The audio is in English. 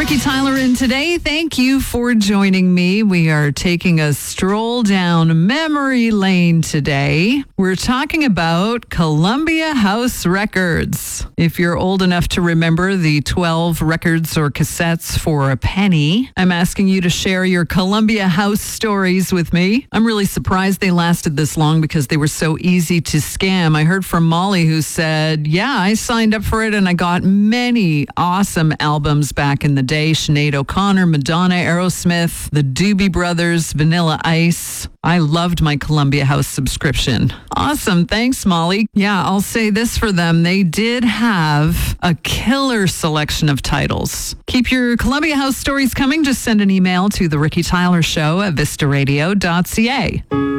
Ricky Tyler in today. Thank you for joining me. We are taking a stroll down memory lane today. We're talking about Columbia House Records. If you're old enough to remember the 12 records or cassettes for a penny, I'm asking you to share your Columbia House stories with me. I'm really surprised they lasted this long because they were so easy to scam. I heard from Molly who said, yeah, I signed up for it and I got many awesome albums back in the day. Sinead O'Connor, Madonna, Aerosmith, the Doobie Brothers, Vanilla Ice. I loved my Columbia House subscription. Awesome. Thanks, Molly. Yeah, I'll say this for them. They did have a killer selection of titles. Keep your Columbia House stories coming. Just send an email to The Ricky Tyler Show at vistaradio.ca.